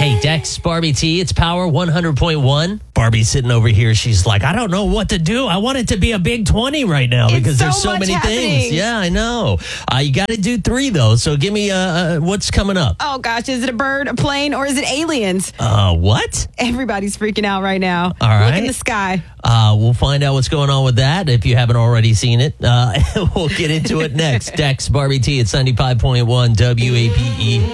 Hey, Dex, Barbie T, it's Power 100.1. Barbie's sitting over here. She's like, I don't know what to do. I want it to be a big 20 right now because there's so many things. Yeah, I know. You got to do 3, though. So give me what's coming up. Oh, gosh. Is it a bird, a plane, or is it aliens? What? Everybody's freaking out right now. All right. Look in the sky. We'll find out what's going on with that if you haven't already seen it. We'll get into it next. Dex, Barbie T at 95.1 WAPE.